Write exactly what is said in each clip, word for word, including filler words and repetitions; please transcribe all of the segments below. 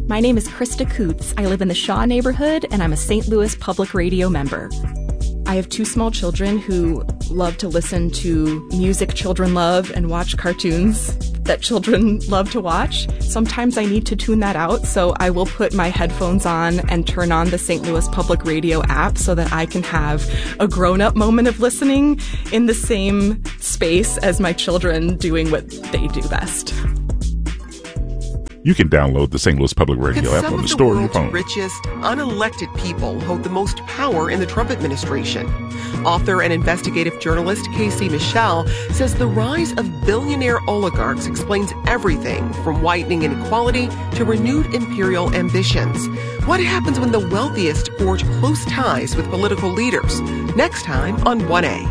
My name is Krista Coots. I live in the Shaw neighborhood, and I'm a Saint Louis Public Radio member. I have two small children who love to listen to music children love and watch cartoons that children love to watch. Sometimes I need to tune that out, so I will put my headphones on and turn on the Saint Louis Public Radio app so that I can have a grown-up moment of listening in the same space as my children doing what they do best. You can download the Saint Louis Public Radio app on the store of your phone. Some of the world's richest, unelected people hold the most power in the Trump administration. Author and investigative journalist Casey Michel says the rise of billionaire oligarchs explains everything from widening inequality to renewed imperial ambitions. What happens when the wealthiest forge close ties with political leaders? Next time on one A.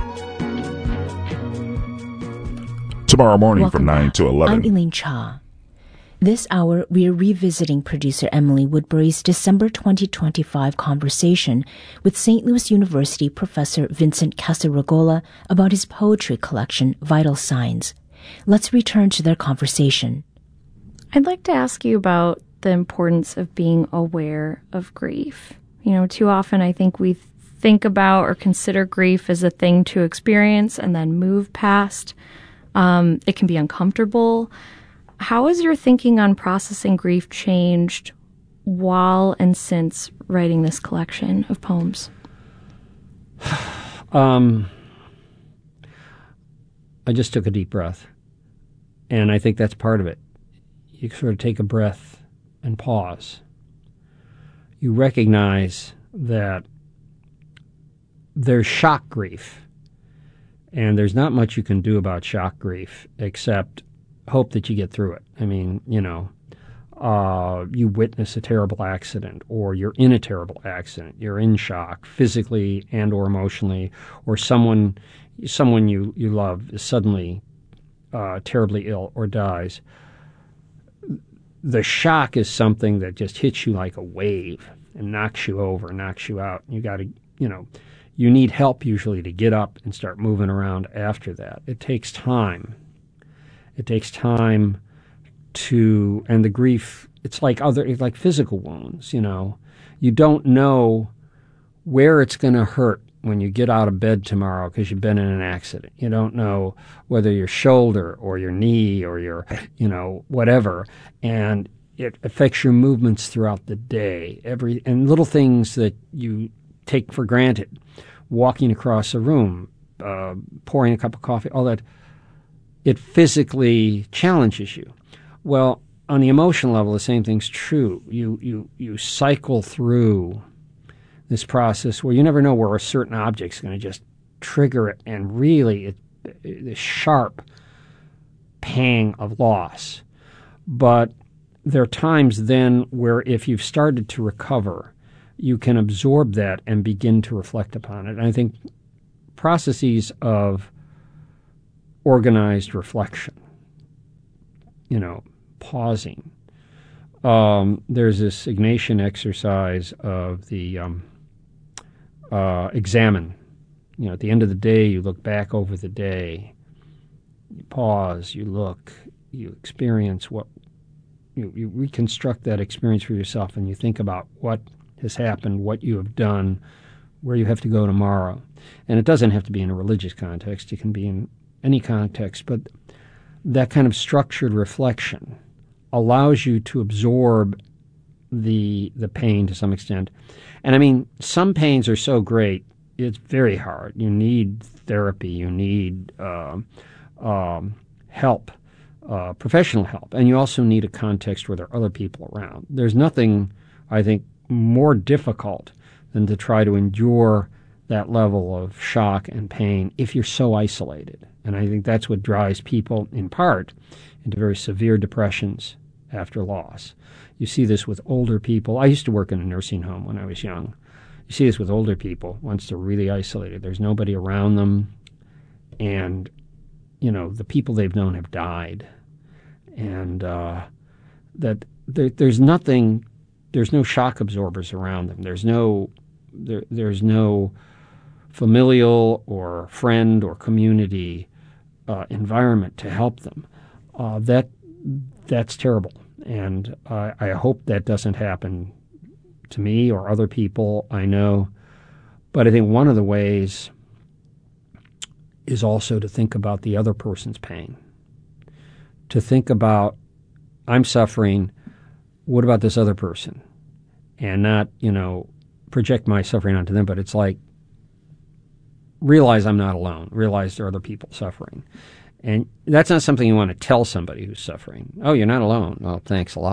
Tomorrow morning Welcome from nine back. to eleven. I'm Elaine Cha. This hour, we are revisiting producer Emily Woodbury's December twenty twenty-five conversation with Saint Louis University professor Vincent Casaragola about his poetry collection, Vital Signs. Let's return to their conversation. I'd like to ask you about the importance of being aware of grief. You know, too often I think we think about or consider grief as a thing to experience and then move past. Um, it can be uncomfortable. How has your thinking on processing grief changed while and since writing this collection of poems? Um, I just took a deep breath, and I think that's part of it. You sort of take a breath and pause. You recognize that there's shock grief, and there's not much you can do about shock grief except hope that you get through it. I mean, you know, uh, you witness a terrible accident, or you're in a terrible accident. You're in shock, physically and or emotionally, or someone someone you, you love is suddenly uh, terribly ill or dies. The shock is something that just hits you like a wave and knocks you over, knocks you out. You got to, you know, you need help usually to get up and start moving around after that. It takes time. It takes time to, and the grief, it's like other, it's like physical wounds, you know. You don't know where it's going to hurt when you get out of bed tomorrow because you've been in an accident. You don't know whether your shoulder or your knee or your, you know, whatever. And it affects your movements throughout the day. Every, and little things that you take for granted, walking across a room, uh, pouring a cup of coffee, all that. It physically challenges you. Well, on the emotional level, the same thing's true. You you you cycle through this process where you never know where a certain object's going to just trigger it, and really, it, it, this sharp pang of loss. But there are times then where if you've started to recover, you can absorb that and begin to reflect upon it. And I think processes of organized reflection, you know, pausing. Um, there's this Ignatian exercise of the um, uh, examine. You know, at the end of the day, you look back over the day, you pause, you look, you experience what, you, you reconstruct that experience for yourself, and you think about what has happened, what you have done, where you have to go tomorrow. And it doesn't have to be in a religious context. It can be in any context, but that kind of structured reflection allows you to absorb the the pain to some extent. And I mean, some pains are so great, it's very hard. You need therapy, you need uh, um, help, uh, professional help, and you also need a context where there are other people around. There's nothing, I think, more difficult than to try to endure that level of shock and pain if you're so isolated. And I think that's what drives people, in part, into very severe depressions after loss. You see this with older people. I used to work in a nursing home when I was young. You see this with older people once they're really isolated. There's nobody around them, and, you know, the people they've known have died. And uh, that there, there's nothing, there's no shock absorbers around them. There's no, there, there's no familial or friend or community uh, environment to help them. Uh, that that's terrible. And uh, I hope that doesn't happen to me or other people I know. But I think one of the ways is also to think about the other person's pain. To think about, I'm suffering, what about this other person? And not, you know, project my suffering onto them, but it's like, realize I'm not alone. Realize there are other people suffering. And that's not something you want to tell somebody who's suffering. Oh, you're not alone. Well, thanks a lot.